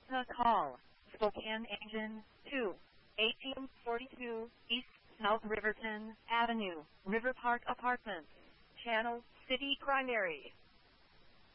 The call. Spokane Engine 2. 1842 East South Riverton Avenue, River Park Apartments. Channel City Primary.